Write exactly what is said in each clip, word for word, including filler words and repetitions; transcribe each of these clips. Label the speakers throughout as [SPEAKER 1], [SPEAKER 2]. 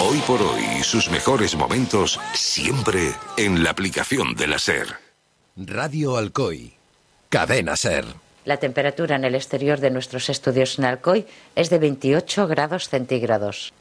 [SPEAKER 1] Hoy por hoy, sus mejores momentos siempre en la aplicación de la SER.
[SPEAKER 2] Radio Alcoy, Cadena SER.
[SPEAKER 3] La temperatura en el exterior de nuestros estudios en Alcoy es de veintiocho grados centígrados.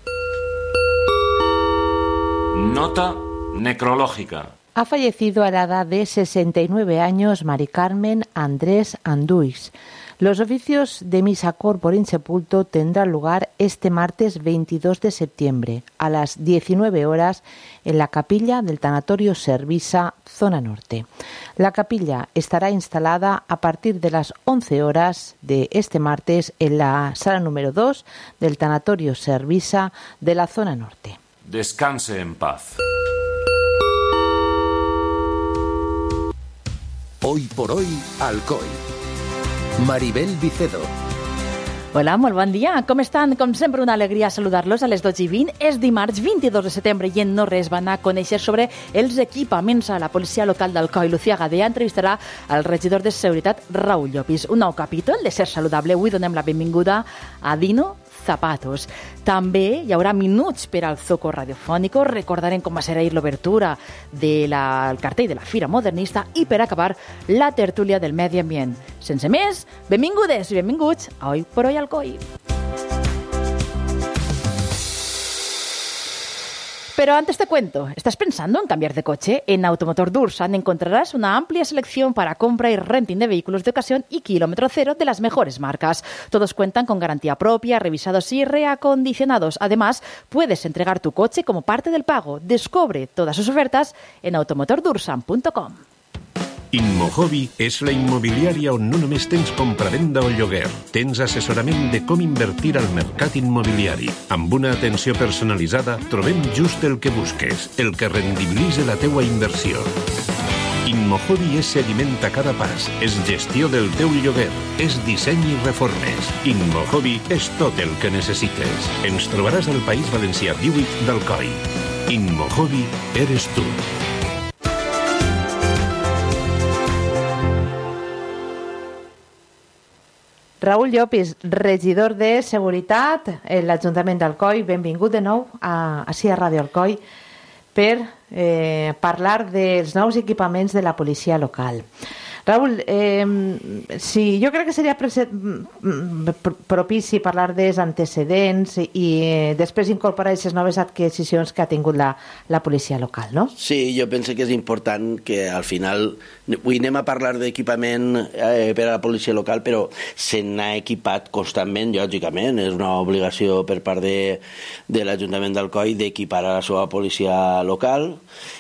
[SPEAKER 4] Nota necrológica.
[SPEAKER 5] Ha fallecido a la edad de sesenta y nueve años Mari Carmen Andrés Anduix. Los oficios de misa corpore insepulto tendrán lugar este martes veintidós de septiembre a las diecinueve horas en la capilla del Tanatorio Servisa, zona norte. La capilla estará instalada a partir de las once horas de este martes en la sala número dos del Tanatorio Servisa de la zona norte.
[SPEAKER 4] Descanse en paz.
[SPEAKER 2] Hoy por hoy, Alcoy. Maribel Vicedo.
[SPEAKER 6] Hola, molt bon dia. Com estan? Com sempre, una alegria saludar-los a les dotze i vint. És dimarts vint-i-dos de setembre i en no res van a conèixer sobre els equipaments a la policia local d'Alcoi. Lucía Gadea entrevistarà al regidor de Seguretat, Raúl Llopis. Un nou capítol de Ser Saludable. Avui donem la benvinguda a Dino Zapatos. També hi haurà minuts per al Zoco Radiofónico. Recordarem com va ser ahir l'obertura del cartell de la Fira Modernista i, per acabar, la tertúlia del medi ambient. Sense més, benvingudes i benvinguts a Hoy por Hoy Alcoy. Pero antes te cuento, ¿estás pensando en cambiar de coche? En Automotor Dursan encontrarás una amplia selección para compra y renting de vehículos de ocasión y kilómetro cero de las mejores marcas. Todos cuentan con garantía propia, revisados y reacondicionados. Además, puedes entregar tu coche como parte del pago. Descubre todas sus ofertas en automotor dursan punto com.
[SPEAKER 7] Inmohobby és la immobiliària on no només tens compravenda o lloguer. Tens assessorament de com invertir al mercat immobiliari. Amb una atenció personalitzada trobem just el que busques, el que rendibilitza la teua inversió. Inmohobby és seguiment a cada pas, és gestió del teu lloguer, és disseny i reformes. Inmohobby és tot el que necessites. Ens trobaràs al País Valencià divuit d'Alcoi. Inmohobby eres tu.
[SPEAKER 5] Raúl Llopis, regidor de Seguretat en l'Ajuntament d'Alcoi. Benvingut de nou a, a, a Ràdio Alcoi per eh, parlar dels nous equipaments de la policia local. Raúl, eh, sí, jo crec que seria propici parlar dels antecedents i eh, després incorporar aquestes noves adquisicions que ha tingut la, la policia local, no?
[SPEAKER 8] Sí, jo penso que és important que al final, avui anem a parlar d'equipament eh, per a la policia local, però se n'ha equipat constantment, lògicament, és una obligació per part de, de l'Ajuntament d'Alcoi d'equipar a la seva policia local.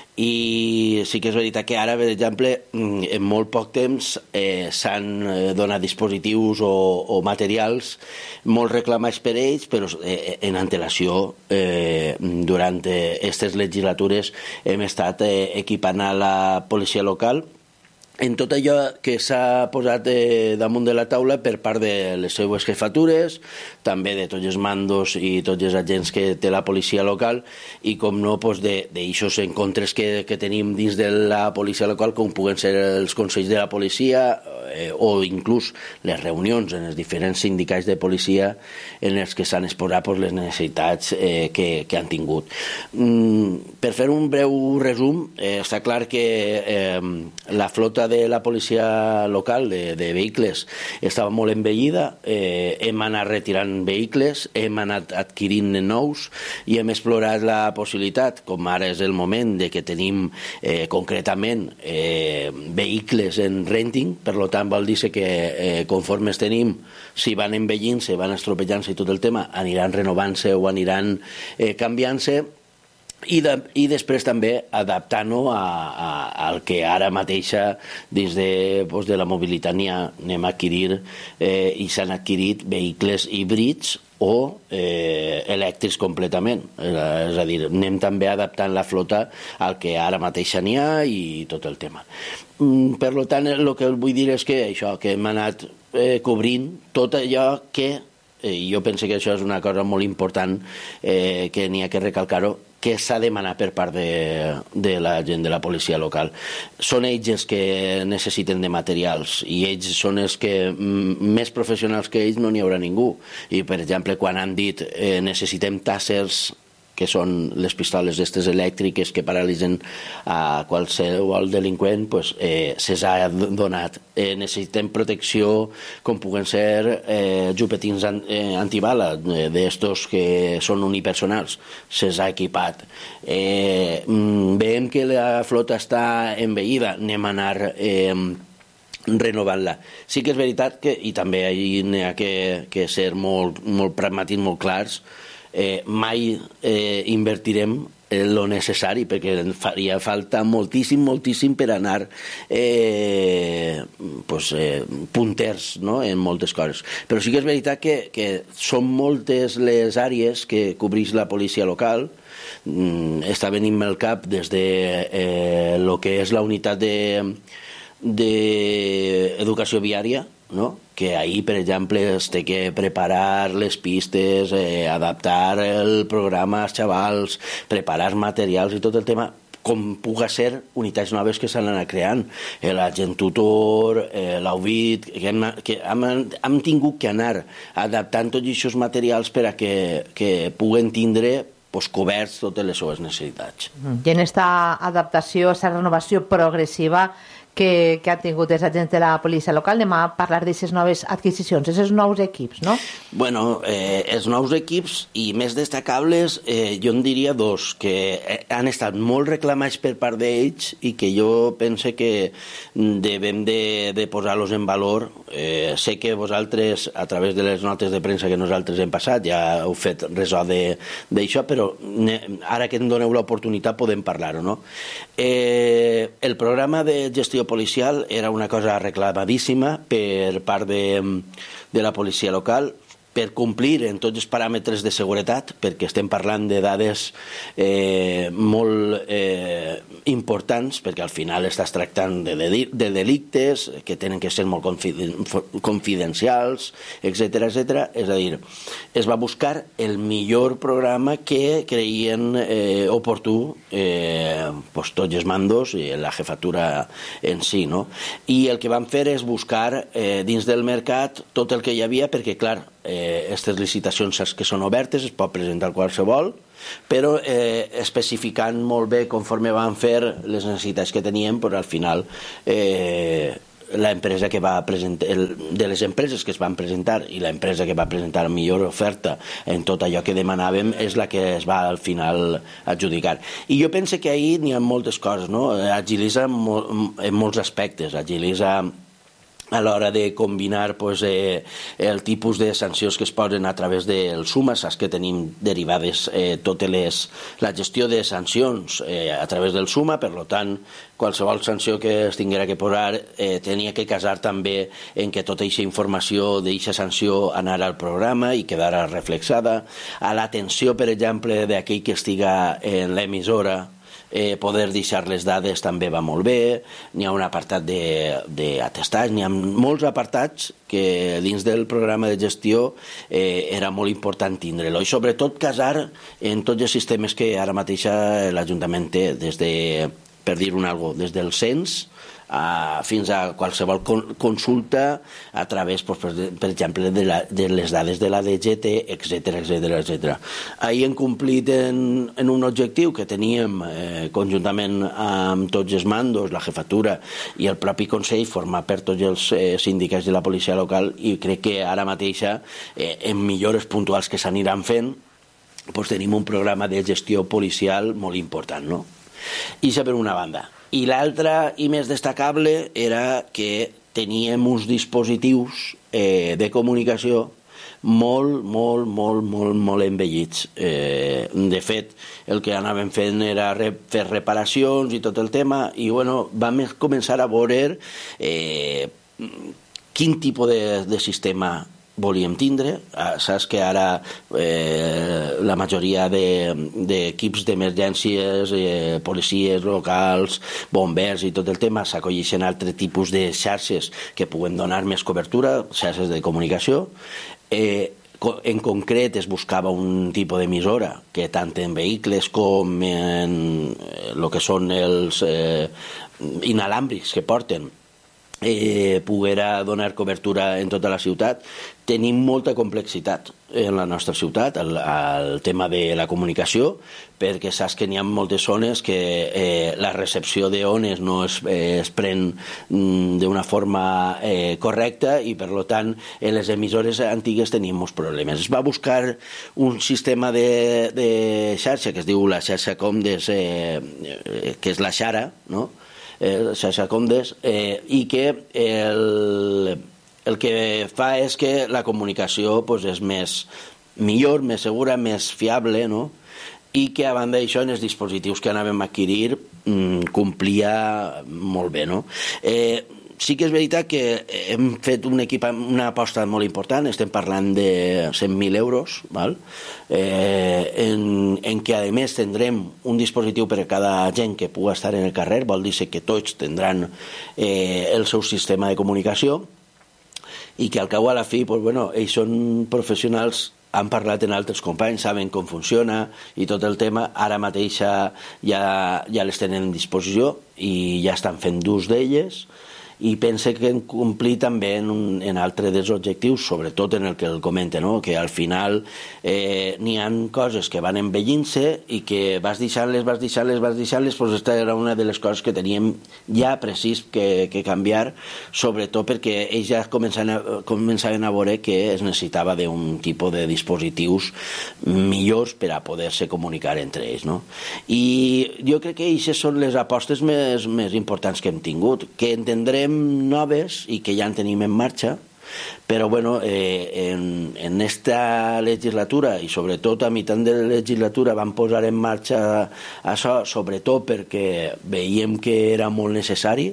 [SPEAKER 8] I sí que és veritat que ara, per exemple, en molt poc temps eh, s'han donat dispositius o, o materials molt reclamats per ells, però eh, en antelació, eh, durant aquestes legislatures hem estat eh, equipant a la policia local en tot allò que s'ha posat eh, damunt de la taula per part de les seues jefatures, també de tots els mandos i tots els agents que té la policia local i, com no, doncs d'aixòs encontres que, que tenim dins de la policia local, com puguen ser els consells de la policia eh, o inclús les reunions en els diferents sindicats de policia en els que s'han exposat doncs, les necessitats eh, que, que han tingut. Mm, per fer un breu resum, eh, està clar que eh, la flota de la policia local de, de vehicles estava molt envellida, eh, hem anat retirant vehicles, hem anat adquirint nous i hem explorat la possibilitat, com ara és el moment de que tenim eh, concretament eh, vehicles en renting, per tant vol dir que eh, conforme els tenim, si van envellint, se van estropellant-se i tot el tema, aniran renovant-se o aniran eh, canviant-se. I, de, i després també adaptant-ho a, a, al que ara mateixa dins de, doncs de la mobilitat n'hi ha, anem a adquirir eh, i s'han adquirit vehicles híbrids o eh, elèctrics completament, és a dir, anem també adaptant la flota al que ara mateixa n'hi ha i tot el tema. Mm, per tant, el que vull dir és que això, que hem anat eh, cobrint tot allò que, eh, jo penso que això és una cosa molt important, eh, que n'hi ha que recalcar-ho, que s'ha demanat per part de, de la gent de la policia local. Són ells els que necessiten de materials i ells són els que més professionals que ells no n'hi haurà ningú. I, per exemple, quan han dit eh, necessitem tàssers que són les pistoles aquestes elèctriques que paralitzen a qualsevol delinqüent, pues, eh, se'ls ha donat. Eh, necessitem protecció, com puguen ser eh, jupetins an, eh, antibala, eh, d'estos que són unipersonals, se'ls ha equipat. Eh, veiem que la flota està envellida, anem a anar eh, renovant-la. Sí que és veritat que, i també hi ha que, que ser molt, molt pragmàtics, molt clars, eh, mai eh, invertirem el necessari, perquè faria falta moltíssim, moltíssim per anar eh, pues, eh, punters, no?, en moltes coses. Però sí que és veritat que, que són moltes les àrees que cobreix la policia local. Mm, està venint-me al cap des de eh, lo que és la unitat de d'educació viària, no?, que ahir, per exemple, es té que preparar les pistes, eh, adaptar el programa als xavals, preparar materials i tot el tema, com puga ser unitats noves que s'han anat creant. Eh, l'agent tutor, eh, l'A U V I T, que, hem, que hem, hem tingut que anar adaptant tots aquests materials per a que, que puguen tindre pues, coberts totes les seves necessitats.
[SPEAKER 5] I en aquesta adaptació, aquesta renovació progressiva que, que han tingut els agents de la policia local, anem a parlar d'aquestes noves adquisicions, aquests nous equips, no?
[SPEAKER 8] Bueno, eh, els nous equips, i més destacables, eh, jo en diria dos, que han estat molt reclamats per part d'ells i que jo pense que devem de, de posar-los en valor. Eh, sé que vosaltres, a través de les notes de premsa que nosaltres hem passat, ja heu fet ressò d'això, però ara que em doneu l'oportunitat podem parlar-ho, no? Eh, el programa de gestió policial era una cosa reclamadíssima per part de, de la policia local, per complir en tots els paràmetres de seguretat, perquè estem parlant de dades eh, molt eh, importants, perquè al final estàs tractant de, de, de delictes que tenen que ser molt confiden, confidencials, etcètera, etcètera. És a dir, es va buscar el millor programa que creien eh, oportú eh, pues, tots els mandos i la jefatura en si, no? I el que van fer és buscar eh, dins del mercat tot el que hi havia, perquè, clar, aquestes eh, licitacions saps que són obertes, es pot presentar qualsevol, però eh, especificant molt bé conforme van fer les necessitats que teníem, però al final eh, la empresa que va presentar, el, de les empreses que es van presentar i la empresa que va presentar la millor oferta en tot allò que demanàvem és la que es va al final adjudicar. I jo penso que ahir n'hi ha moltes coses, no? Agilitza mo- en molts aspectes, agilitza a l'hora de combinar pues, eh, el tipus de sancions que es posen a través del SUMA. Saps que tenim derivades eh, totes les, la gestió de sancions eh, a través del SUMA, per tant, qualsevol sanció que es tinguera que posar eh, tenia que casar també en que tota aquesta informació d'aquesta sanció anara al programa i quedara reflexada. A l'atenció, per exemple, d'aquell que estiga en l'emissora, Eh, poder deixar les dades també va molt bé. N'hi ha un apartat d'atestats, n'hi ha molts apartats que dins del programa de gestió eh, era molt important tindre-lo, i sobretot casar en tots els sistemes que ara mateix l'Ajuntament té, des de, per dir una cosa, des del cens a, fins a qualsevol consulta a través, pues, per, per exemple, de, la, de les dades de la D G T, etcètera, etcètera, etcètera. Ahir hem complit en, en un objectiu que teníem eh, conjuntament amb tots els mandos, la jefatura i el propi Consell, format per tots els eh, sindicats de la policia local, i crec que ara mateixa, eh, en millores puntuals que s'aniran fent, pues, tenim un programa de gestió policial molt important, no? I això per una banda. I l'altra i més destacable era que teníem uns dispositius eh, de comunicació molt, molt, molt, molt, molt envellits. Eh, de fet, el que anàvem fent era re, fer reparacions i tot el tema, i bueno, vam començar a veure eh, quin tipus de, de sistema volíem tindre. Saps que ara eh, la majoria d'equips de, d'emergències, eh, policies locals, bombers i tot el tema s'acolleixen a altres tipus de xarxes que puguen donar més cobertura, xarxes de comunicació. Eh, en concret es buscava un tipus d'emissora que tant en vehicles com en el que són els eh, inalàmbrics que porten eh, poguera donar cobertura en tota la ciutat. Tenim molta complexitat en la nostra ciutat, el, el tema de la comunicació, perquè saps que n'hi ha moltes zones que eh, la recepció d'ones no es, eh, es pren mm, d'una forma eh, correcta i, per tant, en les emissores antigues tenim molts problemes. Es va buscar un sistema de, de xarxa que es diu la xarxa Comdes, eh, que és la xara, no?, eh, xarxa Comdes, eh, i que el, el que fa és que la comunicació pues, és més millor, més segura, més fiable, no?, i que a banda d'això en els dispositius que anàvem a adquirir mmm, complia molt bé, no? Eh, sí que és veritat que hem fet un equipa, una aposta molt important, estem parlant de cent mil euros, val? Eh, en, en què a més tindrem un dispositiu per a cada gent que pugui estar en el carrer, vol dir que tots tindran eh, el seu sistema de comunicació, i que al cabo a la fi, pues, bueno, ells són professionals, han parlat en altres companys, saben com funciona i tot el tema, ara mateix ja, ja les tenen en disposició i ja estan fent d'ús d'elles, i pense que en complir també en, un, en altres dels objectius, sobretot en el que el comenta, no? Que al final eh, n'hi ha coses que van envellint-se i que vas deixant-les, vas deixant-les, vas deixant-les, doncs aquesta era una de les coses que teníem ja precís que, que canviar, sobretot perquè ells ja començaven a, començaven a veure que es necessitava d'un tipus de dispositius millors per a poder-se comunicar entre ells, no? I jo crec que aquestes són les apostes més, més importants que hem tingut, que entendrem noves i que ja en tenim en marxa, però bueno, eh, en, en esta legislatura i sobretot a mitjan de la legislatura vam posar en marxa això, sobretot perquè veiem que era molt necessari,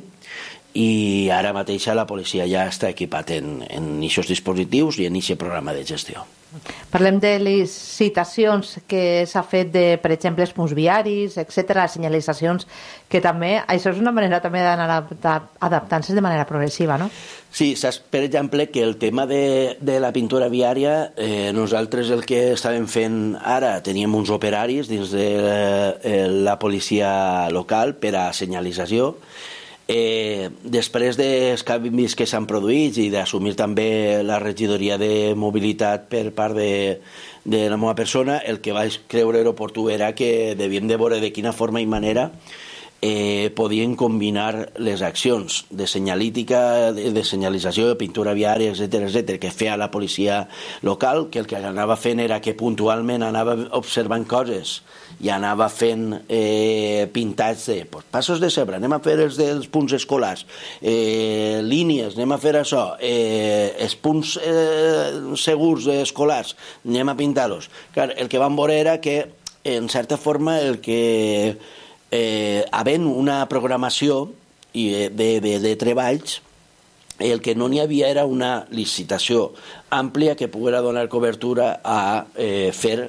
[SPEAKER 8] i ara mateix la policia ja està equipat en aquests dispositius i en aquest programa de gestió.
[SPEAKER 5] Parlem de les citacions que s'ha fet de, per exemple, els punts viaris, etcètera, les senyalitzacions, que també, això és una manera també d'anar adaptant-se de manera progressiva, no?
[SPEAKER 8] Sí, saps, per exemple, que el tema de, de la pintura viària, eh, nosaltres el que estàvem fent ara, teníem uns operaris dins de eh, la policia local per a senyalització. Eh, després dels canvis que s'han produït i d'assumir també la regidoria de mobilitat per part de, de la meva persona, el que vaig creure oportú era que devíem de veure de quina forma i manera eh, podien combinar les accions de senyalítica, de, de senyalització, de pintura viària, etcètera, etcètera, que feia la policia local, que el que anava fent era que puntualment anava observant coses i anava fent eh, pintats de pues, passos de zebra, anem a fer els dels punts escolars, eh, línies, anem a fer això, eh, els punts eh, segurs escolars, anem a pintar-los. Clar, el que vam veure era que, en certa forma, el que eh, havent una programació de, de, de treballs, el que no n'hi havia era una licitació àmplia que poguera donar cobertura a eh, fer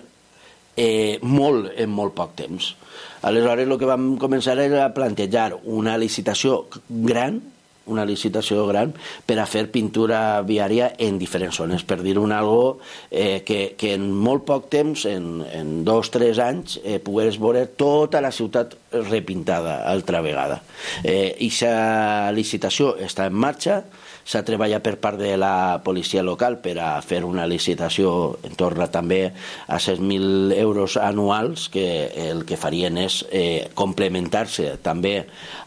[SPEAKER 8] Eh, molt en molt poc temps. Aleshores el que vam començar era a plantejar una licitació gran, una licitació gran per a fer pintura viària en diferents zones, per dir un algo eh, que, que en molt poc temps, en, en dos o tres anys, eh, pogués veure tota la ciutat repintada altra vegada. Eh, I aquesta licitació està en marxa, s'ha treballat per part de la policia local per a fer una licitació en torn també a set mil euros anuals, que el que farien és eh, complementar-se també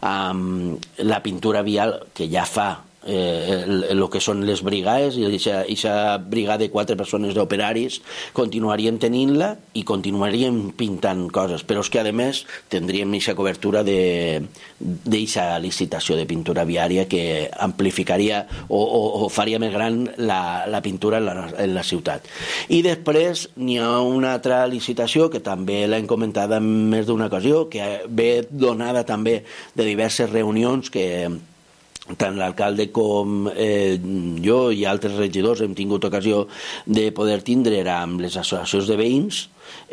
[SPEAKER 8] amb la pintura vial que ja fa eh, el, el que són les brigades, i aquesta brigada de quatre persones d'operaris continuarien tenint-la i continuarien pintant coses, però és que a més tindríem aquesta cobertura d'aquesta licitació de pintura viària que amplificaria o, o, o faria més gran la, la pintura en la, en la ciutat. I després n'hi ha una altra licitació que també l'hem comentat en més d'una ocasió, que ve donada també de diverses reunions que tant l'alcalde com eh, jo i altres regidors hem tingut ocasió de poder tindre amb les associacions de veïns.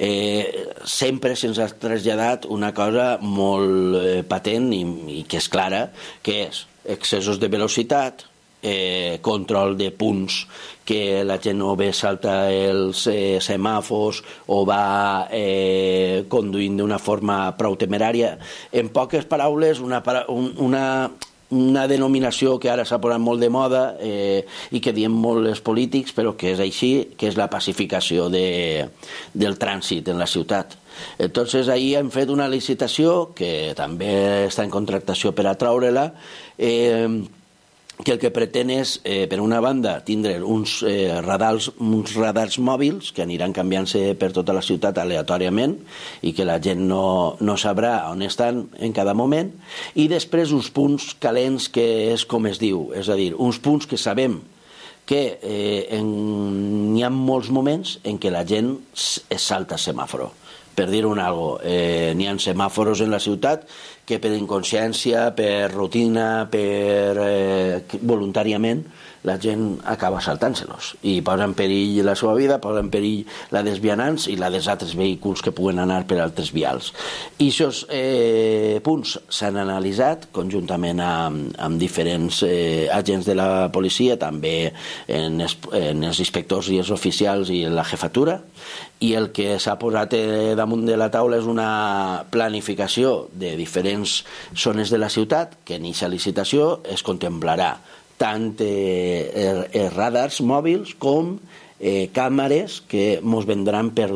[SPEAKER 8] Eh, sempre se'ns ha traslladat una cosa molt eh, patent i, i que és clara, que és excessos de velocitat, eh, control de punts, que la gent o bé salta els eh, semàfors o va eh, conduint d'una forma prou temerària. En poques paraules, una, una una denominació que ara s'ha posat molt de moda eh, i que diem molt els polítics, però que és així, que és la pacificació de, del trànsit en la ciutat. Entonces ahir hem fet una licitació que també està en contractació per atraure-la, eh, que el que pretén és, eh, per una banda, tindre uns, eh, radars, uns radars mòbils que aniran canviant-se per tota la ciutat aleatòriament i que la gent no, no sabrà on estan en cada moment, i després uns punts calents que és com es diu, és a dir, uns punts que sabem que eh, en, hi ha molts moments en què la gent es salta semàforo. Per dir un algo, eh, n'hi ha semàforos en la ciutat que per inconsciència, per rutina, per eh, voluntàriament, la gent acaba saltant-se-los i posa en perill la seva vida, posa en perill la dels vianants i la dels altres vehicles que puguen anar per altres vials. I aquests eh, punts s'han analitzat conjuntament amb, amb diferents eh, agents de la policia, també en, es, en els inspectors i els oficials i la jefatura, i el que s'ha posat damunt de la taula és una planificació de diferents zones de la ciutat que en aquesta licitació es contemplarà tant eh, eh, radars mòbils com eh, càmeres que ens vendran per,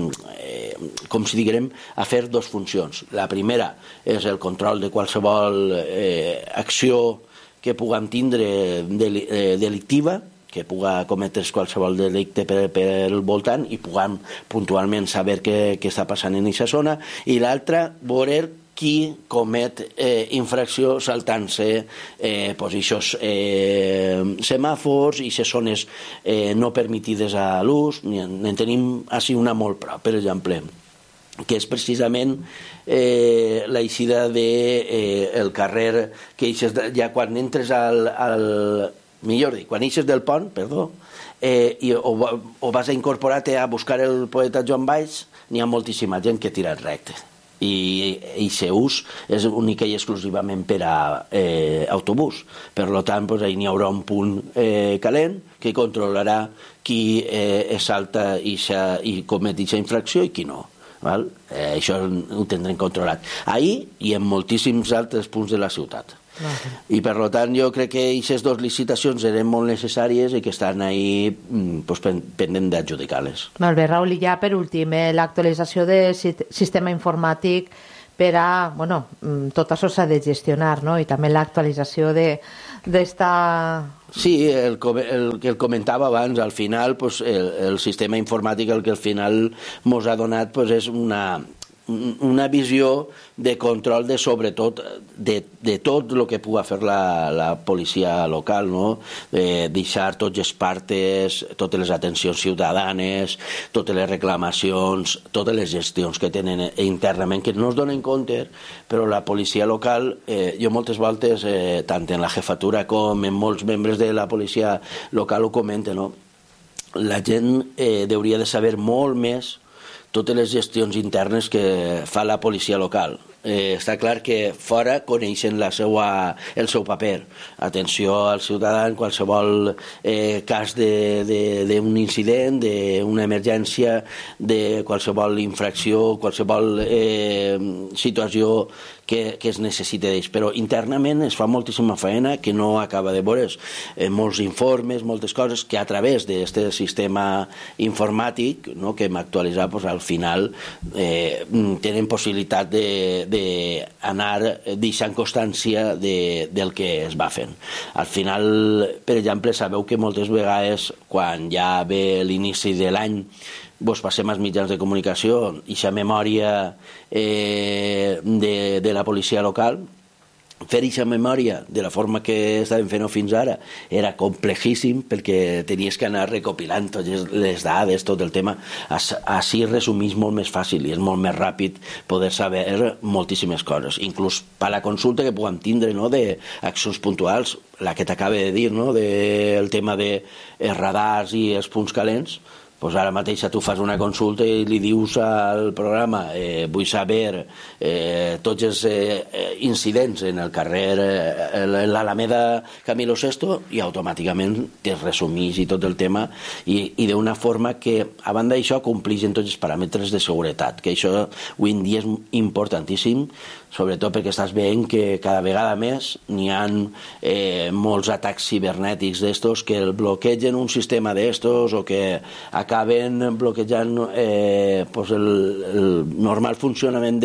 [SPEAKER 8] eh, com si diguem, a fer dues funcions. La primera és el control de qualsevol eh, acció que puguem tindre del, eh, delictiva, que puga cometre's qualsevol delicte per, per el voltant i puguem puntualment saber què, què està passant en aquesta zona, i l'altra, veure qui comet eh, infracció saltant-se eh, pues, ixos, eh, semàfors i les zones eh, no permitides a l'ús. En tenim així una molt prop, per exemple, que és precisament eh, l'eixida del de, eh, carrer que eixes de, ja quan entres al, al millor dir, quan eixes del pont, perdó, eh, i, o, o vas a incorporar-te a buscar el poeta Joan Valls, n'hi ha moltíssima gent que tira recte. I aquest ús és únic i exclusivament per a eh, autobús. Per tant, pues, ahí n'hi haurà un punt eh, calent que controlarà qui eh, es salta i, i comet aquesta infracció i qui no. Val? Eh, això ho tindrem controlat. Ahir i en moltíssims altres punts de la ciutat. I per tant jo crec que aquestes dues licitacions eren molt necessàries i que estan ahí pues, pendent d'adjudicar-les.
[SPEAKER 5] Molt bé, Raül, i ja per últim, eh, l'actualització del sistema informàtic per a, bueno, tot això s'ha de gestionar, no? I també l'actualització d'esta...
[SPEAKER 8] Sí, el, el que el comentava abans, al final pues, el, el sistema informàtic el que al final ens ha donat pues, és una... una visió de control de sobretot de, de tot el que pugui fer la, la policia local, no? De deixar tots els partes, totes les atencions ciutadanes, totes les reclamacions, totes les gestions que tenen internament, que no es donen compte, però la policia local, eh, jo moltes voltes, eh, tant en la jefatura com en molts membres de la policia local ho comenten, no? La gent eh, hauria de saber molt més totes les gestions internes que fa la policia local. Eh, està clar que fora coneixen la seva, el seu paper. Atenció al ciutadà en qualsevol eh, cas d'un incident, d'una emergència, de qualsevol infracció, qualsevol eh, situació que, que es necessita d'ells. Però internament es fa moltíssima feina que no acaba de veure's. Eh, molts informes, moltes coses que a través d'aquest sistema informàtic, no, que hem actualitzat, pues, al final eh, tenen possibilitat de d'anar deixant constància de, del que es va fent. Al final, per exemple, sabeu que moltes vegades quan ja ve l'inici de l'any vos passem als mitjans de comunicació i la memòria eh, de, de la policia local, fer aquesta memòria de la forma que estàvem fent fins ara era complejíssim perquè tenies que anar recopilant totes les dades, tot el tema. Així resumís molt més fàcil i és molt més ràpid poder saber moltíssimes coses, inclús per la consulta que puguem tindre, no, d'accions puntuals, la que t'acaba de dir, no, del tema de radars i els punts calents. pues ara mateix tu fas una consulta i li dius al programa eh, vull saber eh, tots els eh, incidents en el carrer, eh, l'Alameda Camilo Sesto, i automàticament te resumís i tot el tema, i, i d'una forma que, a banda d'això, complix en tots els paràmetres de seguretat, que això avui en dia és importantíssim, sobretot perquè estàs veient que cada vegada més n'hi ha eh, molts atacs cibernètics d'estos que el bloquegen un sistema d'estos o que acaben bloquejant eh, pues el, el normal funcionament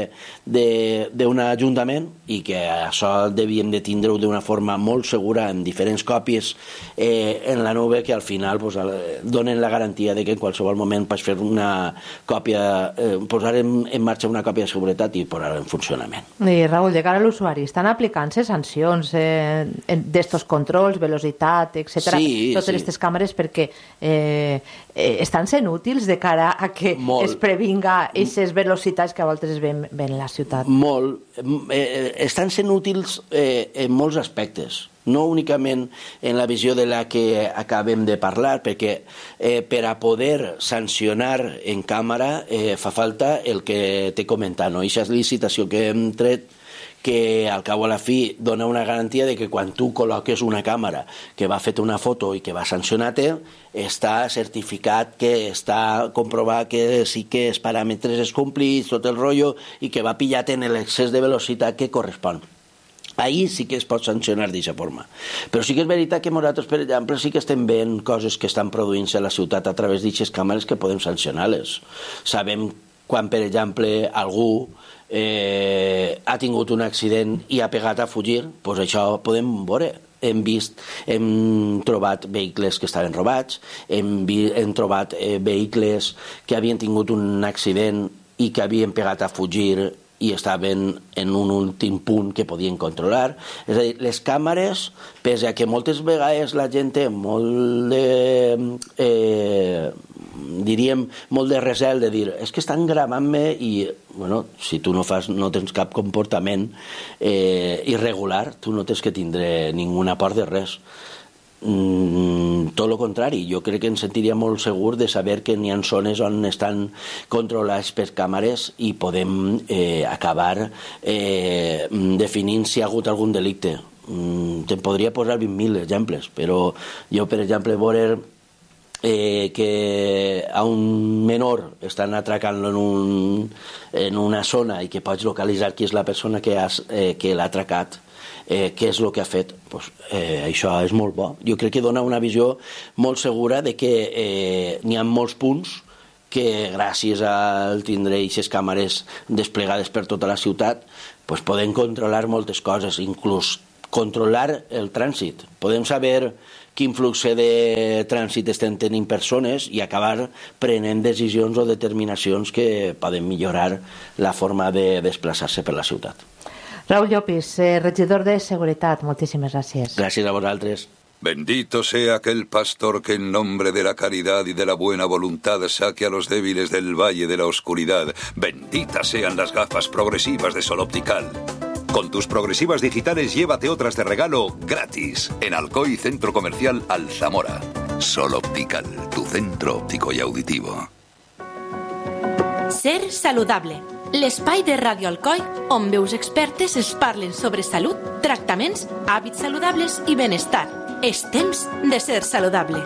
[SPEAKER 8] d'un ajuntament, i que això devíem de tindre-ho d'una forma molt segura en diferents còpies eh, en la nube, que al final pues, donen la garantia de que en qualsevol moment pots fer una còpia, eh, posar en, en marxa una còpia de seguretat i posar-la en funcionament.
[SPEAKER 5] I Raül, de cara a l'usuari, estan aplicant-se sancions eh, d'estos controls, velocitat, etcètera,
[SPEAKER 8] sí,
[SPEAKER 5] totes
[SPEAKER 8] sí.
[SPEAKER 5] aquestes càmeres, perquè eh, eh, estan sent útils de cara a que
[SPEAKER 8] Molt.
[SPEAKER 5] es previnga aquestes velocitats que a voltes es ven, ven a la ciutat?
[SPEAKER 8] Molt. Eh, estan sent útils eh, en molts aspectes, no únicament en la visió de la que acabem de parlar, perquè eh, per a poder sancionar en càmera eh, fa falta el que t'he comentat, no? Eixa licitació que hem tret, que al cabo a la fi dona una garantia de que quan tu col·loques una càmera que va fet una foto i que va sancionar-te, està certificat que està comprovat que sí que els paràmetres es complís, tot el rotllo, i que va pillat en l'excés de velocitat que correspon. Ahí sí que es pot sancionar d'aquesta forma. Però sí que és veritat que nosaltres, per exemple, sí que estem veient coses que estan produint-se a la ciutat a través d'aquestes càmeres que podem sancionar-les. Sabem quan, per exemple, algú eh, ha tingut un accident i ha pegat a fugir, doncs això podem veure. Hem vist, hem trobat vehicles que estaven robats, hem, vi, hem trobat eh, vehicles que havien tingut un accident i que havien pegat a fugir i estaven en un últim punt que podien controlar. És a dir, les càmeres, pese a que moltes vegades la gent té molt de... Eh, diríem, molt de recel de dir, és que estan gravant-me i, bueno, si tu no fas, no tens cap comportament eh, irregular, tu no tens que tindre ninguna por de res. Mm, tot el contrari, jo crec que ens sentiria molt segur de saber que n'hi ha zones on estan controlades per càmeres i podem eh, acabar eh, definint si hi ha hagut algun delicte. Mm, te'n podria posar vint mil exemples, però jo, per exemple, veure eh, que a un menor estan atracant-lo en, un, en una zona i que pots localitzar qui és la persona que, has, eh, que l'ha atracat, Eh, què és el que ha fet, pues, eh, això és molt bo. Jo crec que dona una visió molt segura de que eh, n'hi ha molts punts que gràcies al tindre aquestes càmeres desplegades per tota la ciutat pues, podem controlar moltes coses, inclús controlar el trànsit. Podem saber quin flux de trànsit estem tenint persones i acabar prenent decisions o determinacions que poden millorar la forma de desplaçar-se per la ciutat.
[SPEAKER 5] Raúl Llopis, eh, regidor de Seguretat, moltíssimes gràcies.
[SPEAKER 8] Gràcies a vosaltres.
[SPEAKER 1] Bendito sea aquel pastor que en nombre de la caridad y de la buena voluntad saque a los débiles del valle de la oscuridad. Benditas sean las gafas progresivas de Sol Optical. Con tus progresivas digitales llévate otras de regalo gratis en Alcoy Centro Comercial Alzamora. Sol Optical, tu centro óptico y auditivo.
[SPEAKER 9] Ser saludable. L'espai de Ràdio Alcoi on veus expertes es parlen sobre salut, tractaments, hàbits saludables i benestar. És temps de ser saludable.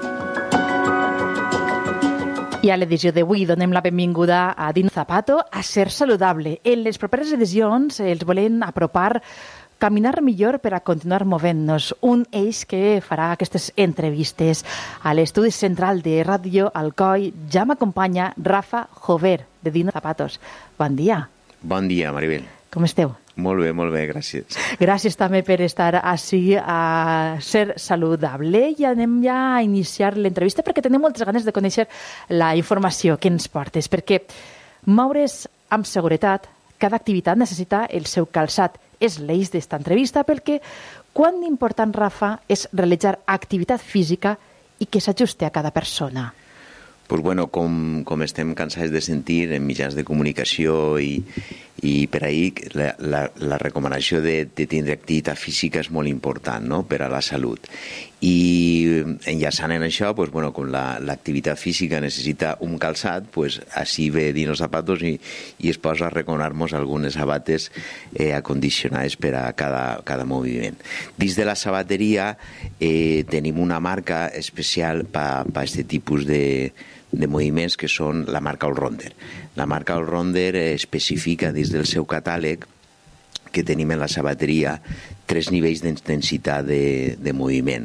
[SPEAKER 6] I a l'edició d'avui donem la benvinguda a Dino Zapato a Ser Saludable. En les properes edicions els volem apropar caminar millor per a continuar movent-nos. Un eix que farà aquestes entrevistes. A l'estudi central de Ràdio Alcoi ja m'acompanya Rafa Jover, de Dino Zapatos. Bon dia.
[SPEAKER 10] Bon dia, Maribel.
[SPEAKER 6] Com esteu?
[SPEAKER 10] Molt bé, molt bé, gràcies.
[SPEAKER 6] Gràcies també per estar així a Ser Saludable i anem ja a iniciar l'entrevista perquè tenim moltes ganes de conèixer la informació que ens portes, perquè moure's amb seguretat, cada activitat necessita el seu calçat. És l'eix d'esta entrevista perquè quan important, Rafa, és realitzar activitat física i que s'ajuste a cada persona.
[SPEAKER 10] Pues bueno, com, com estem cansats de sentir en mitjans de comunicació i, I per ahir la, la, la recomanació de, de tindre activitat física és molt important, no?, per a la salut. I enllaçant en això, pues, bueno, com l'activitat la, física necessita un calçat, pues, així ve dins els zapatos i, i es posa a recomanar-nos algunes sabates eh, acondicionades per a cada, cada moviment. Dins de la sabateria eh, tenim una marca especial per a aquest tipus de, de moviments que són la marca Allrounder. La marca Allrounder especifica dins del seu catàleg que tenim en la sabateria tres nivells d'intensitat de, de moviment.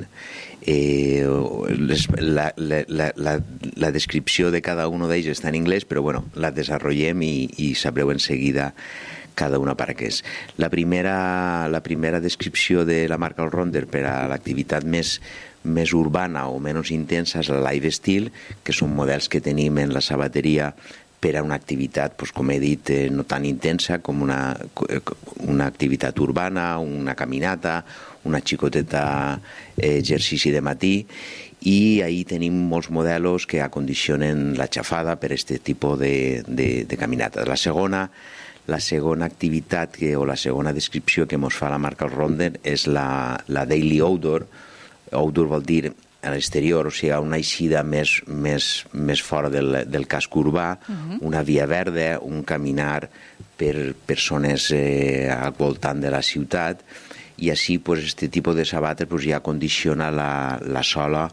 [SPEAKER 10] Eh, les, la, la, la, la descripció de cada un d'ells està en anglès, però bueno, la desenvolupem i, i sabreu en seguida cada una per a què és. La primera, la primera descripció de la marca Allrounder per a l'activitat més més urbana o menys intensa és la Live Steel, que són models que tenim en la sabateria per a una activitat, doncs, com he dit, eh, no tan intensa com una, una activitat urbana, una caminata, una xicoteta eh, exercici de matí, i ahir tenim molts models que acondicionen la xafada per a aquest tipus de, de, de caminata. La segona La segona activitat que, o la segona descripció que ens fa la marca Allrounder és la, la Daily Outdoor. Outdoor vol dir a l'exterior, o sigui, una eixida més, més, més fora del, del casc urbà, uh-huh. una via verda, un caminar per persones eh, al voltant de la ciutat, i així pues, este tipus de sabates pues, ja condiciona la, la sola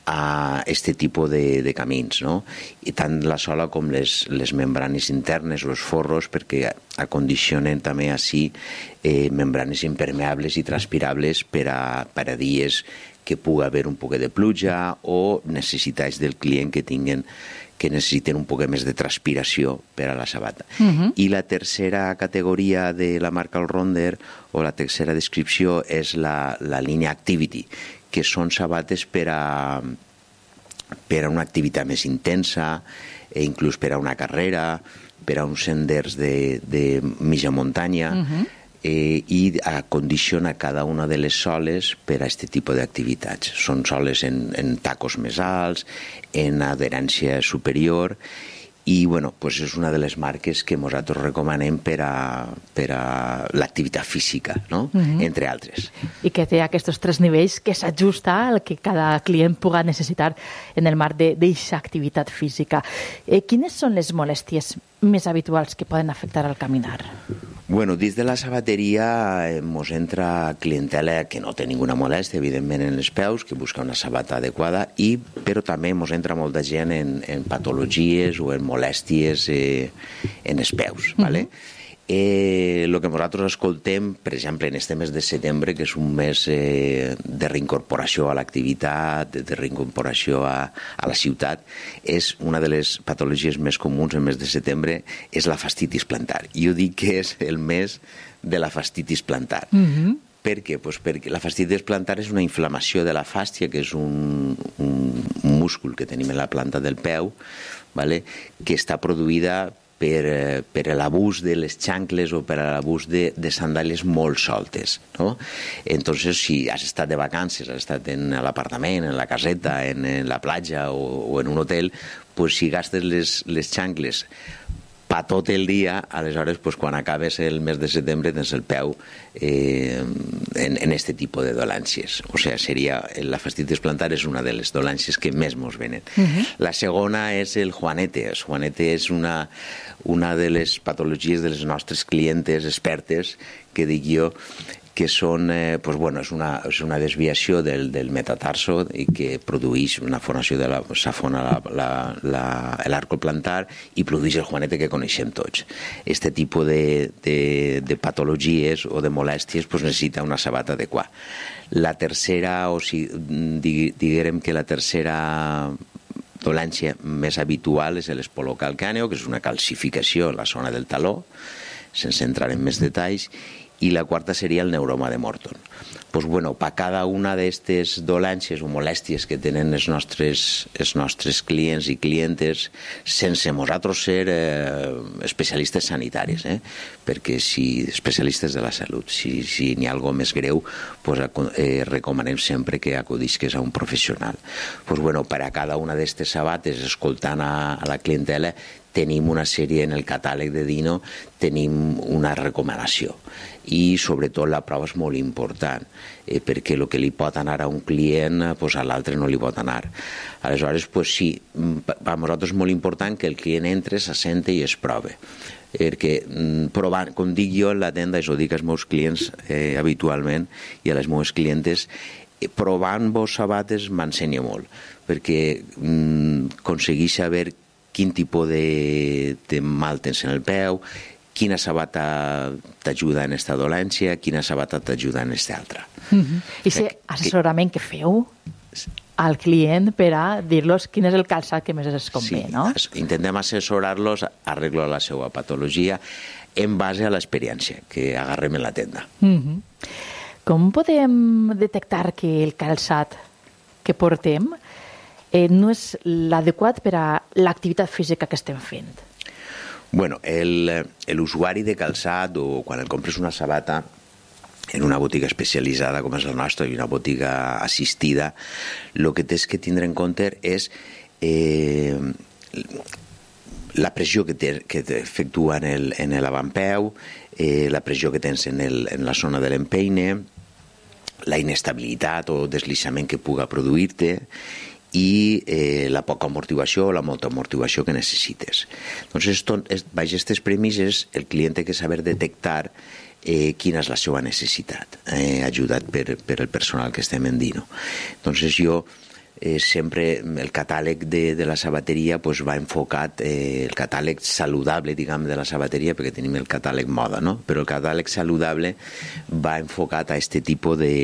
[SPEAKER 10] a este tipus de, de camins, no? I tant la sola com les, les membranes internes, els forros, perquè acondicionen també així eh, membranes impermeables i transpirables per a, per a dies que pugui haver un poc de pluja o necessitats del client que tinguen que necessiten un poc més de transpiració per a la sabata. Uh-huh. I la tercera categoria de la marca Allrounder, o la tercera descripció, és la, la línia Activity, que són sabates per a, per a una activitat més intensa, e inclús per a una carrera, per a uns senders de, de mitja muntanya, uh-huh. eh, i acondiciona cada una de les soles per a aquest tipus d'activitats. Són soles en, en tacos més alts, en adherència superior, i bueno, pues és una de les marques que nosaltres recomanem per a, per a l'activitat física, no? Uh-huh. Entre altres.
[SPEAKER 6] I que té aquests tres nivells que s'ajusta al que cada client pugui necessitar en el marc d'aquesta activitat física. Eh, quines són les molèsties més habituals que poden afectar al caminar?
[SPEAKER 10] Bueno, dins de la sabateria ens entra clientela que no té ninguna molèstia, evidentment, en els peus, que busca una sabata adequada, i, però també ens entra molta gent en, en patologies o en molèsties eh, en els peus, uh-huh. ¿vale? Eh, el que nosaltres escoltem, per exemple, en este mes de setembre, que és un mes eh, de reincorporació a l'activitat, de, de reincorporació a, a la ciutat, és una de les patologies més comuns el mes de setembre, és la fascitis plantar. Jo dic que és el mes de la fascitis plantar. Uh-huh. Per què? Pues perquè la fascitis plantar és una inflamació de la fàscia, que és un, un, un múscul que tenim en la planta del peu, ¿vale? Que està produïda per, per l'abús de les xancles o per l'abús de, de sandàlies molt soltes, no? Entonces, si has estat de vacances, has estat en l'apartament, en la caseta, en, en la platja o, o en un hotel, pues, si gastes les, les xancles pa tot el dia, aleshores, pues, quan acabes el mes de setembre tens el peu eh, en, en este tipus de dolències. O sigui, seria, la fascitis plantar és una de les dolències que més mos venen. Uh-huh. La segona és el juanete. El juanete és una, una de les patologies de les nostres clientes expertes, que dic jo, que són, eh, pues, bueno, és una, és una desviació del, del metatarso i que produeix una formació de la, s'afona l'arco plantar i produeix el juanete que coneixem tots. Este tipus de, de, de patologies o de molèsties pues, necessita una sabata adequada. La tercera, o si diguem que la tercera dolència més habitual és l'espolocalcàneo, que és una calcificació en la zona del taló, sense entrar en més detalls, i la quarta seria el neuroma de Morton. Pues bueno, per cada una d'aquestes dolències o molèsties que tenen els nostres, els nostres clients i clientes, sense nosaltres ser eh, especialistes sanitaris, eh? Perquè si especialistes de la salut, si, si n'hi ha alguna més greu, pues, eh, recomanem sempre que acudisques a un professional. Pues bueno, per a cada una d'aquestes sabates, escoltant a, a la clientela, tenim una sèrie en el catàleg de Dino, tenim una recomanació. I sobretot la prova és molt important, eh, perquè el que li pot anar a un client pues, a l'altre no li pot anar. Aleshores, pues, sí, per nosaltres és molt important que el client entre, s'assente i es prove. Perquè provant, com dic jo en la tenda, això ho dic als meus clients eh, habitualment i a les meves clientes, eh, provant-vos sabates m'ensenya molt, perquè mm, aconsegueix saber quin tipus de, de mal tens en el peu, quina sabata t'ajuda en esta dolència, quina sabata t'ajuda en esta altra.
[SPEAKER 6] Mm-hmm. I si assessorament que feu al client per a dir-los quin és el calçat que més es convé,
[SPEAKER 10] sí,
[SPEAKER 6] no?
[SPEAKER 10] Intentem assessorar-los arreglo la seva patologia en base a l'experiència que agarrem en la tenda.
[SPEAKER 6] Mm-hmm. Com podem detectar que el calçat que portem eh, no és l'adequat per a l'activitat física que estem fent?
[SPEAKER 10] Bueno, l'usuari de calçat o quan el compres una sabata en una botiga especialitzada com és la nostra i una botiga assistida, el que tens que tindre en compte és eh, la pressió que, te, que efectua en l'avampeu, eh, la pressió que tens en, el, en la zona de l'empeine, la inestabilitat o deslizament que puga produir-te i eh, la poca amortiguació o la molta amortiguació que necessites. Entonces, baix aquestes premisses, el client té que saber detectar eh, quina és la seva necessitat, eh, ajudat per, per el personal que estem en Dino. Entonces, jo eh, sempre, el catàleg de, de la sabateria pues, va enfocat, eh, el catàleg saludable, diguem, de la sabateria, perquè tenim el catàleg moda, no? Però el catàleg saludable va enfocat a aquest tipus de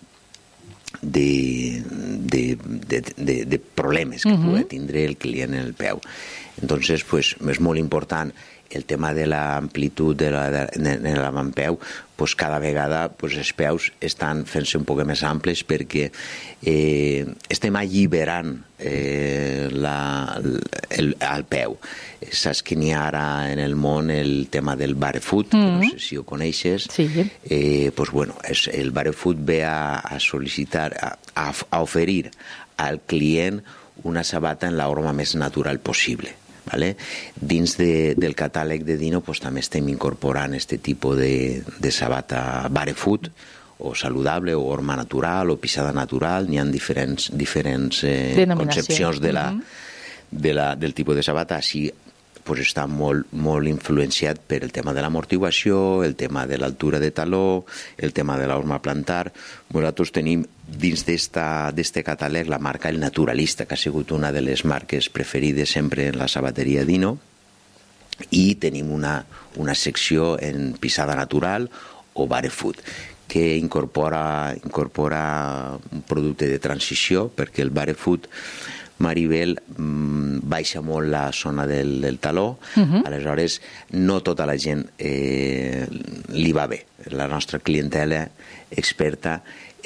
[SPEAKER 10] De, de, de, de, de problemes que uh-huh. pugui tindre el client en el peu. Entonces, pues, és molt important el tema de l'amplitud de la, de, de l'avampeu, pues, cada vegada pues, els peus estan fent-se un poc més amples perquè eh, estem alliberant eh, la, el, el peu. Saps que n'hi ha ara en el món el tema del barefoot, mm-hmm. que no sé si ho coneixes.
[SPEAKER 6] Sí.
[SPEAKER 10] Eh, pues, bueno, és, el barefoot ve a, a sol·licitar, a, a, a oferir al client una sabata en la forma més natural possible. ¿Vale? Dins de, del catàleg de Dino pues, també estem incorporant aquest tipus de, de sabata barefoot o saludable o horma natural o pisada natural. N'hi ha diferents, diferents eh, concepcions de la, mm-hmm. de la, del tipus de sabata. Així pues, està molt, molt influenciat per el tema de l'amortiguació, el tema de l'altura de taló, el tema de l'horma plantar. Nosaltres tenim dins d'este catàleg la marca El Naturalista, que ha sigut una de les marques preferides sempre en la sabateria Dino, i tenim una, una secció en pisada natural o barefoot, que incorpora, incorpora un producte de transició, perquè el barefoot, Maribel, mmm, baixa molt la zona del, del taló, uh-huh. aleshores no tota la gent eh, li va bé. La nostra clientela experta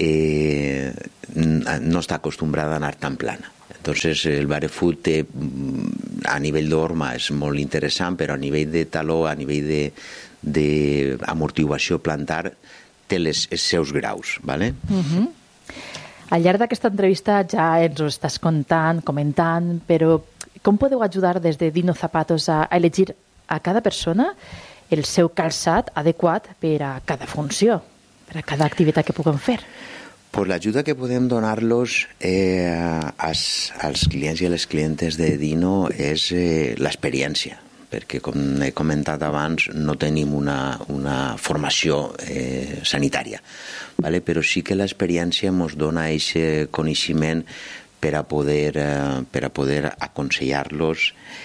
[SPEAKER 10] eh, no està acostumbrada a anar tan plana. Entonces el barefoot té, a nivell d'horma és molt interessant, però a nivell de taló, a nivell d'amortiguació plantar, té les, els seus graus, ¿vale?
[SPEAKER 6] Uh-huh. Al llarg d'aquesta entrevista ja ens ho estàs contant, comentant, però com podeu ajudar des de Dino Zapatos a elegir a cada persona el seu calçat adequat per a cada funció, per a cada activitat que puguem fer?
[SPEAKER 10] Pues l'ajuda que podem donar-los eh, als, als clients i a les clientes de Dino és eh, l'experiència, perquè, com he comentat abans, no tenim una, una formació eh, sanitària, ¿vale? Però sí que l'experiència ens dona aquest coneixement per a poder, eh, per a poder aconsellar-los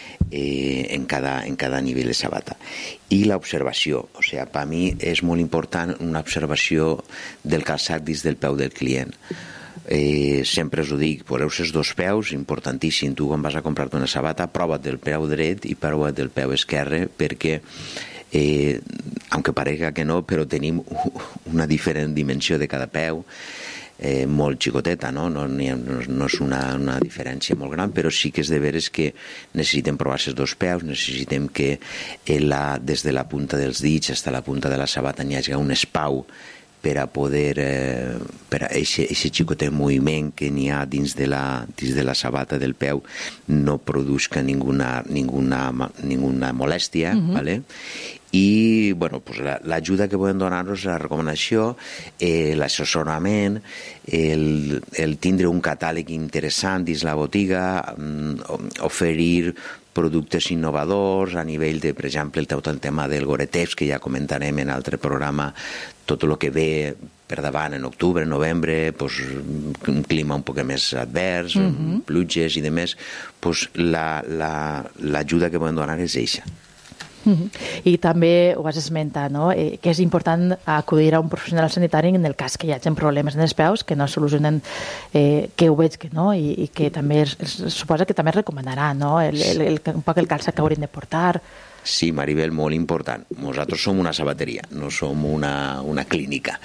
[SPEAKER 10] eh, en, cada, en cada nivell de sabata. I l'observació, o sigui, per mi és molt important una observació del calçat dins del peu del client. Eh, sempre us ho dic, poseu els dos peus, importantíssim, tu quan vas a comprar-te una sabata, prova't del peu dret i prova't del peu esquerre, perquè eh, aunque parega que no, però tenim una diferent dimensió de cada peu, eh, molt xicoteta, no? No, no, no és una, una diferència molt gran, però sí que és de veres que necessitem provar els dos peus, necessitem que la, des de la punta dels dits fins a la punta de la sabata n'hi hagi un espau per a poder, eh, per a eixe, eixe xicotet moviment que n'hi ha dins de la, dins de la sabata del peu no produsca ninguna, ninguna, ninguna molèstia, uh-huh. ¿vale? I bueno, pues l'ajuda que podem donar-nos, la recomanació, eh, l'assessorament, el, el tindre un catàleg interessant dins la botiga, mm, oferir productes innovadors a nivell de, per exemple, el, tot el tema del Gore-Tex, que ja comentarem en altre programa, tot el que ve per davant en octubre, novembre, pues, un clima un poc més advers, uh-huh. pluges i demés, pues, l'ajuda que podem donar és eixa.
[SPEAKER 6] Uh-huh. I també ho has esmentat, no? eh, que és important acudir a un professional sanitari en el cas que hi hagi problemes en els peus que no es solucionen, eh, que ho veig que no, i, i que també es, es suposa que també es recomanarà, no? el, el, el, un poc el calçat que haurem de portar.
[SPEAKER 10] Sí, Maribel, molt important. Nosaltres som una sabateria, no som una, una clínica.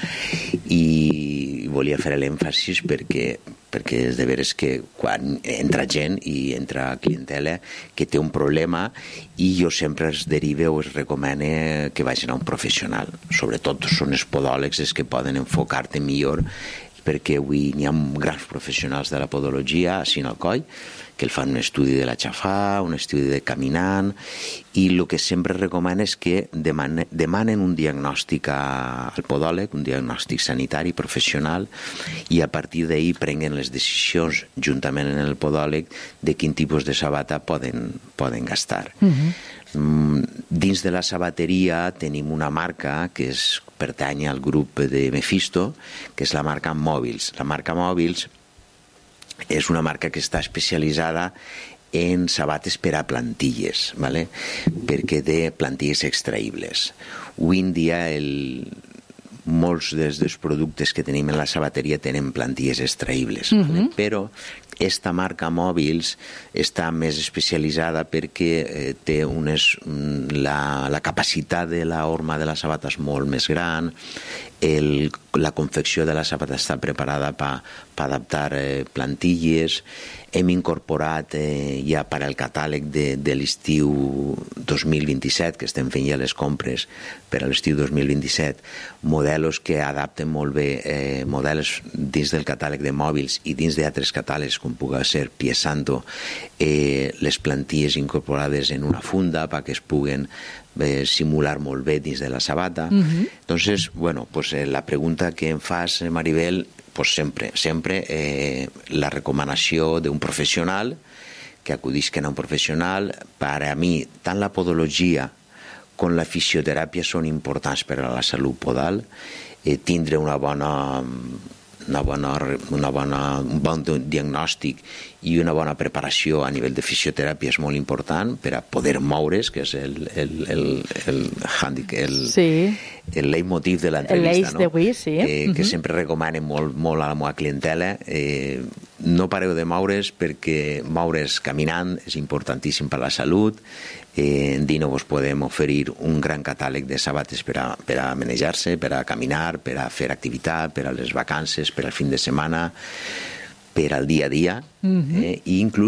[SPEAKER 10] I volia fer l'èmfasis perquè, perquè és de veres que quan entra gent i entra clientela que té un problema, i jo sempre els derive o els recomane que vagin a un professional. Sobretot són els podòlegs els que poden enfocar-te millor, perquè avui n'hi ha grans professionals de la podologia a Sinalcoi que el fan un estudi de l'aixafar, un estudi de caminant, i el que sempre recomana és que demanen, demanen un diagnòstic al podòleg, un diagnòstic sanitari professional, i a partir d'ahir prenguen les decisions juntament amb el podòleg de quin tipus de sabata poden, poden gastar. Uh-huh. Dins de la sabateria tenim una marca que és, pertany al grup de Mephisto, que és la marca Mòbils. La marca Mòbils és una marca que està especialitzada en sabates per a plantilles, ¿vale? Perquè té plantilles extraïbles. Avui en dia el, molts dels, dels productes que tenim en la sabateria tenen plantilles extraïbles, uh-huh. ¿vale? Però esta marca Mòbils està més especialitzada perquè eh, té unes, la, la capacitat de la horma de la sabata és molt més gran, el, la confecció de la sabata està preparada per pa adaptar eh, plantilles. Hem incorporat eh, ja per al catàleg de, de l'estiu dos mil vint-i-set, que estem fent ja les compres per a l'estiu dos mil vint-i-set, modelos que adapten molt bé, eh, models dins del catàleg de Mòbils i dins d'altres catàlegs, com pugui ser Piesanto, eh, les plantilles incorporades en una funda perquè es puguen eh, simular molt bé dins de la sabata. Uh-huh. Entonces, bueno, pues, eh, la pregunta que em fas, Maribel, pues sempre, sempre eh, la recomanació d'un professional, que acudisquen a un professional. Per a mi, tant la podologia com la fisioteràpia són importants per a la salut podal. Eh, tindre una bona, una bona, una bona, un bon diagnòstic i una bona preparació a nivell de fisioteràpia és molt important per a poder moure's, que és el, el, el, el, el, el, sí. el leitmotiv de l'entrevista, no?
[SPEAKER 6] D'avui, sí.
[SPEAKER 10] eh, que uh-huh. sempre recomane molt, molt a la meva clientela. Eh, no pareu de moure's, perquè moure's caminant és importantíssim per a la salut. Eh, en Dino vos podem oferir un gran catàleg de sabates per a, per a manejar-se, per a caminar, per a fer activitat, per a les vacances, per al fin de setmana, per al dia a dia, uh-huh. eh, i inclús